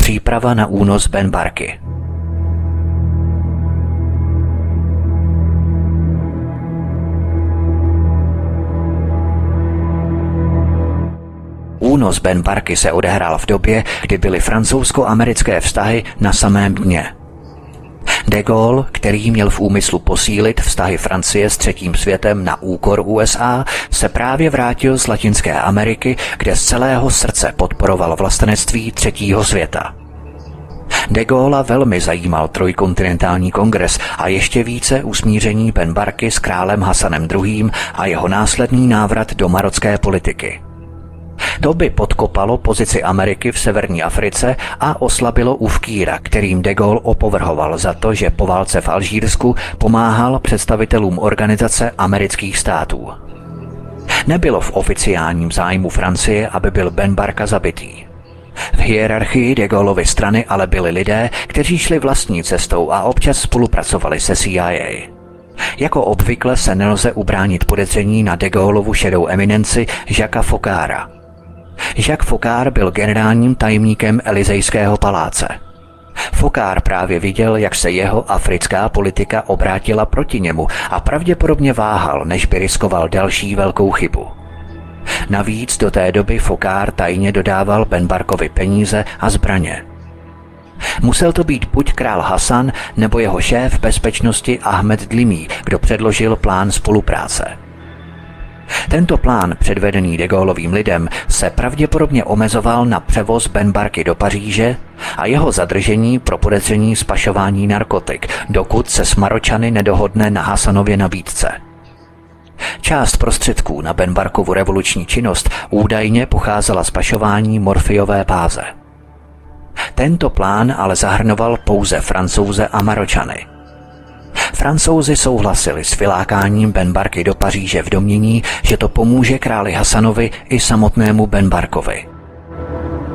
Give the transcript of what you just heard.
příprava na únos Ben Barky. Únos Ben Barky se odehrál v době, kdy byly francouzsko-americké vztahy na samém dně. De Gaulle, který měl v úmyslu posílit vztahy Francie s třetím světem na úkor USA, se právě vrátil z Latinské Ameriky, kde z celého srdce podporoval vlastenectví třetího světa. De Gaulla velmi zajímal trojkontinentální kongres a ještě více usmíření Ben Barky s králem Hasanem II. A jeho následný návrat do marocké politiky. To by podkopalo pozici Ameriky v severní Africe a oslabilo Ufkíra, kterým de Gaulle opovrhoval za to, že po válce v Alžírsku pomáhal představitelům Organizace amerických států. Nebylo v oficiálním zájmu Francie, aby byl Ben Barka zabitý. V hierarchii de Gaullovy strany ale byli lidé, kteří šli vlastní cestou a občas spolupracovali se CIA. Jako obvykle se nelze ubránit podezření na de Gaullovu šedou eminenci Jacquesa Faucára. Jacques Faucard byl generálním tajemníkem Elysejského paláce. Faucard právě viděl, jak se jeho africká politika obrátila proti němu a pravděpodobně váhal, než by riskoval další velkou chybu. Navíc do té doby Faucard tajně dodával Ben Barkovi peníze a zbraně. Musel to být buď král Hasan nebo jeho šéf bezpečnosti Ahmed Dlimi, kdo předložil plán spolupráce. Tento plán, předvedený de Gaullovým lidem, se pravděpodobně omezoval na převoz Ben Barky do Paříže a jeho zadržení pro podezření z pašování narkotik, dokud se s Maročany nedohodne na Hasanově nabídce. Část prostředků na Ben Barkovu revoluční činnost údajně pocházela z pašování morfiové báze. Tento plán ale zahrnoval pouze Francouze a Maročany. Francouzi souhlasili s vylákáním Ben Barky do Paříže v domnění, že to pomůže králi Hasanovi i samotnému Ben Barkovi.